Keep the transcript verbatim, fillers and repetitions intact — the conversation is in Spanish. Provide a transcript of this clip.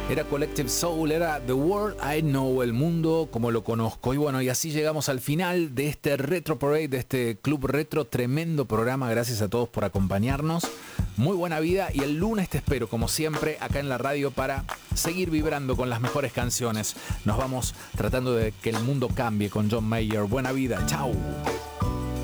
Era Collective Soul, era The World I Know, el mundo como lo conozco. Y bueno, y así llegamos al final de este Retro Parade, de este Club Retro. Tremendo programa, gracias a todos por acompañarnos. Muy buena vida y el lunes te espero, como siempre, acá en la radio para seguir vibrando con las mejores canciones. Nos vamos tratando de que el mundo cambie con John Mayer. Buena vida, chao.